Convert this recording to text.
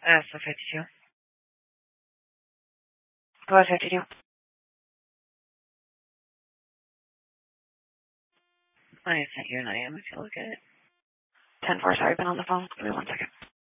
So 52. Go ahead, 52. I sent you an IM if you look at it. 10-4, sorry, been on the phone. Give me 1 second.